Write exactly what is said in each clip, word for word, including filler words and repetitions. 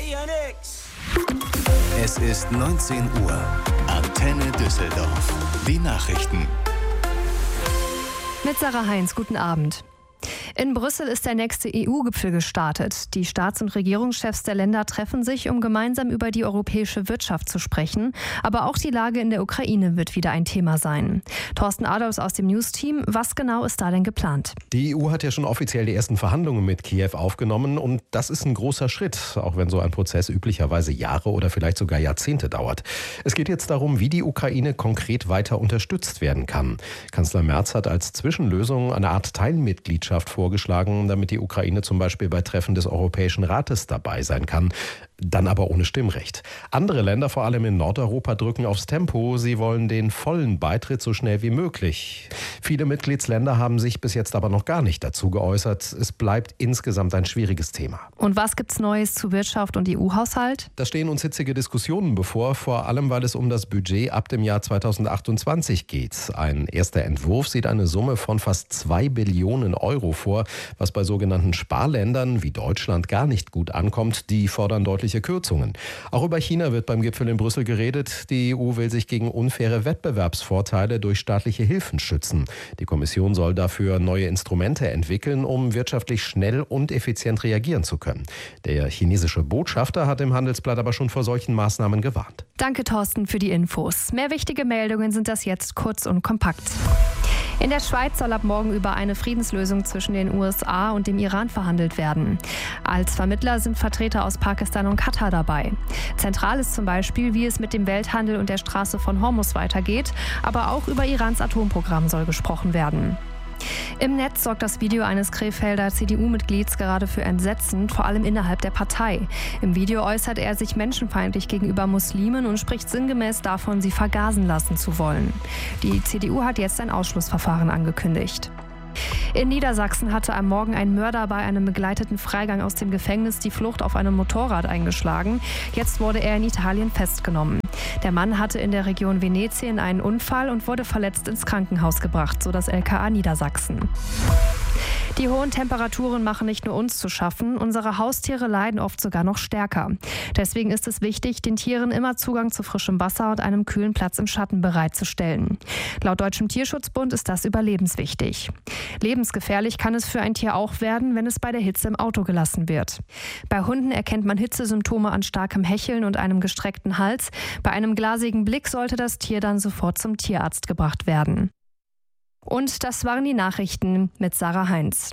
Es ist neunzehn Uhr. Antenne Düsseldorf. Die Nachrichten. Mit Sarah Heinz, guten Abend. In Brüssel ist der nächste E U-Gipfel gestartet. Die Staats- und Regierungschefs der Länder treffen sich, um gemeinsam über die europäische Wirtschaft zu sprechen. Aber auch die Lage in der Ukraine wird wieder ein Thema sein. Thorsten Adolfs aus dem News-Team, was genau ist da denn geplant? Die E U hat ja schon offiziell die ersten Verhandlungen mit Kiew aufgenommen und das ist ein großer Schritt, auch wenn so ein Prozess üblicherweise Jahre oder vielleicht sogar Jahrzehnte dauert. Es geht jetzt darum, wie die Ukraine konkret weiter unterstützt werden kann. Kanzler Merz hat als Zwischenlösung eine Art Teilmitgliedschaft vorgeschlagen, damit die Ukraine zum Beispiel bei Treffen des Europäischen Rates dabei sein kann. Dann aber ohne Stimmrecht. Andere Länder, vor allem in Nordeuropa, drücken aufs Tempo. Sie wollen den vollen Beitritt so schnell wie möglich. Viele Mitgliedsländer haben sich bis jetzt aber noch gar nicht dazu geäußert. Es bleibt insgesamt ein schwieriges Thema. Und was gibt's Neues zu Wirtschaft und E U-Haushalt? Da stehen uns hitzige Diskussionen bevor, vor allem weil es um das Budget ab dem Jahr zweitausendachtundzwanzig geht. Ein erster Entwurf sieht eine Summe von fast zwei Billionen Euro vor, was bei sogenannten Sparländern wie Deutschland gar nicht gut ankommt. Die fordern deutliche Kürzungen. Auch über China wird beim Gipfel in Brüssel geredet. Die E U will sich gegen unfaire Wettbewerbsvorteile durch staatliche Hilfen schützen. Die Kommission soll dafür neue Instrumente entwickeln, um wirtschaftlich schnell und effizient reagieren zu können. Der chinesische Botschafter hat im Handelsblatt aber schon vor solchen Maßnahmen gewarnt. Danke, Thorsten, für die Infos. Mehr wichtige Meldungen sind das jetzt kurz und kompakt. In der Schweiz soll ab morgen über eine Friedenslösung zwischen den U S A und dem Iran verhandelt werden. Als Vermittler sind Vertreter aus Pakistan und Katar dabei. Zentral ist zum Beispiel, wie es mit dem Welthandel und der Straße von Hormuz weitergeht, aber auch über Irans Atomprogramm soll gesprochen werden. Im Netz sorgt das Video eines Krefelder C D U-Mitglieds gerade für Entsetzen, vor allem innerhalb der Partei. Im Video äußert er sich menschenfeindlich gegenüber Muslimen und spricht sinngemäß davon, sie vergasen lassen zu wollen. Die C D U hat jetzt ein Ausschlussverfahren angekündigt. In Niedersachsen hatte am Morgen ein Mörder bei einem begleiteten Freigang aus dem Gefängnis die Flucht auf einem Motorrad eingeschlagen. Jetzt wurde er in Italien festgenommen. Der Mann hatte in der Region Venetien einen Unfall und wurde verletzt ins Krankenhaus gebracht, so das L K A Niedersachsen. Die hohen Temperaturen machen nicht nur uns zu schaffen, unsere Haustiere leiden oft sogar noch stärker. Deswegen ist es wichtig, den Tieren immer Zugang zu frischem Wasser und einem kühlen Platz im Schatten bereitzustellen. Laut Deutschem Tierschutzbund ist das überlebenswichtig. Lebensgefährlich kann es für ein Tier auch werden, wenn es bei der Hitze im Auto gelassen wird. Bei Hunden erkennt man Hitzesymptome an starkem Hecheln und einem gestreckten Hals. Bei einem glasigen Blick sollte das Tier dann sofort zum Tierarzt gebracht werden. Und das waren die Nachrichten mit Sarah Heinz.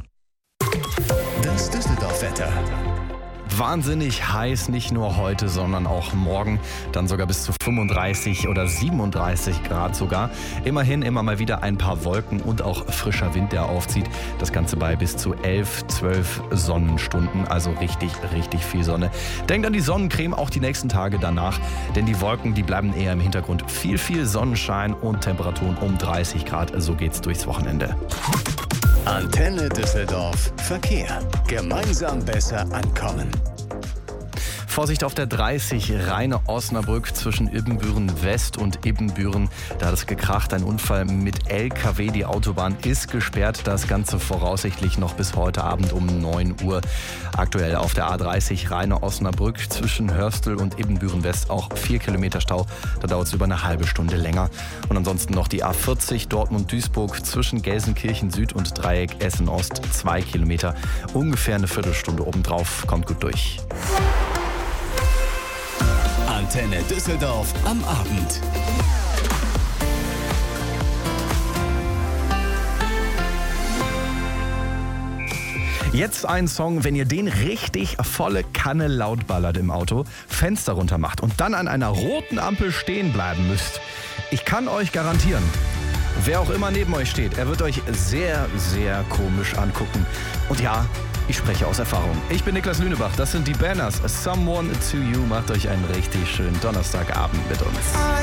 Das Düsseldorf-Wetter. Wahnsinnig heiß, nicht nur heute, sondern auch morgen. Dann sogar bis zu fünfunddreißig oder siebenunddreißig Grad sogar. Immerhin immer mal wieder ein paar Wolken und auch frischer Wind, der aufzieht. Das Ganze bei bis zu elf, zwölf Sonnenstunden. Also richtig, richtig viel Sonne. Denkt an die Sonnencreme auch die nächsten Tage danach. Denn die Wolken, die bleiben eher im Hintergrund. Viel, viel Sonnenschein und Temperaturen um dreißig Grad. So geht's durchs Wochenende. Antenne Düsseldorf. Verkehr. Gemeinsam besser ankommen. Vorsicht auf der dreißig Rheine-Osnabrück zwischen Ibbenbüren West und Ibbenbüren. Da hat es gekracht, ein Unfall mit L K W. Die Autobahn ist gesperrt. Das Ganze voraussichtlich noch bis heute Abend um neun Uhr. Aktuell auf der A dreißig Rheine-Osnabrück zwischen Hörstel und Ibbenbüren West auch vier Kilometer Stau. Da dauert es über eine halbe Stunde länger. Und ansonsten noch die A vierzig Dortmund-Duisburg zwischen Gelsenkirchen Süd und Dreieck Essen Ost. Zwei Kilometer. Ungefähr eine Viertelstunde obendrauf. Kommt gut durch. Antenne Düsseldorf am Abend. Jetzt ein Song, wenn ihr den richtig volle Kanne laut ballert im Auto, Fenster runter macht und dann an einer roten Ampel stehen bleiben müsst. Ich kann euch garantieren, wer auch immer neben euch steht, er wird euch sehr, sehr komisch angucken. Und ja, ich spreche aus Erfahrung. Ich bin Niklas Lünebach, das sind die Banners. Someone to You. Macht euch einen richtig schönen Donnerstagabend mit uns.